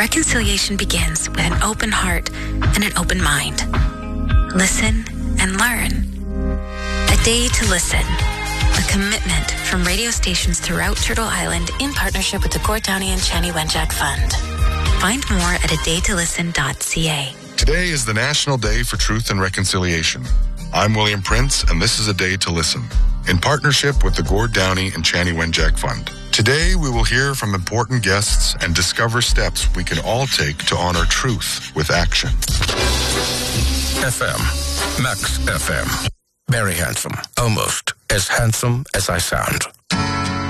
Reconciliation begins with an open heart and an open mind. Listen and learn. A Day to Listen. A commitment from radio stations throughout Turtle Island in partnership with the Gord Downie and Chani Wenjack Fund. Find more at adaytolisten.ca. Today is the National Day for Truth and Reconciliation. I'm William Prince, and this is A Day to Listen, in partnership with the Gord Downie and Chani Wenjack Fund. Today, we will hear from important guests and discover steps we can all take to honor truth with action. FM. Max FM. Very handsome. Almost as handsome as I sound.